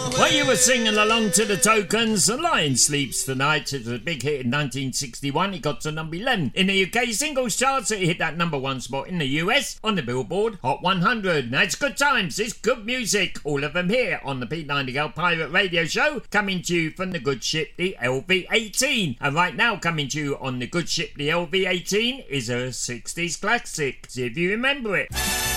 Well, you were singing along to the Tokens. The Lion Sleeps Tonight. It was a big hit in 1961. It got to number 11 in the UK singles charts. It hit that number 1 spot in the US on the Billboard Hot 100. Now, it's good times. It's good music. All of them here on the Pete Nightingale Pirate Radio Show. Coming to you from the good ship, the LV-18. And right now, coming to you on the good ship, the LV-18, is a 60s classic. See if you remember it.